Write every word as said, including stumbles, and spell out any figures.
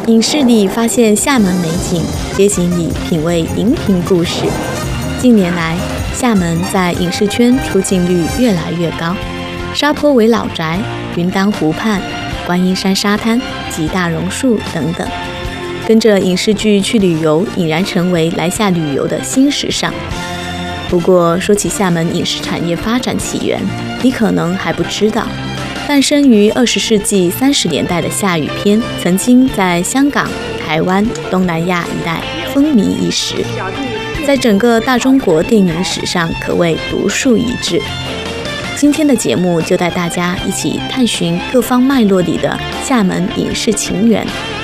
影视里发现厦门美景，街景里品味荧屏故事。近年来，厦门在影视圈出镜率越来越高，沙坡尾老宅、云丹湖畔、观音山沙滩及大榕树等等，跟着影视剧去旅游，已然成为来厦旅游的新时尚。不过，说起厦门影视产业发展起源，你可能还不知道。诞生于二十世纪三十年代的厦语片，曾经在香港、台湾、东南亚一带风靡一时，在整个大中国电影史上可谓独树一帜。今天的节目就带大家一起探寻各方脉络里的厦门影视情缘。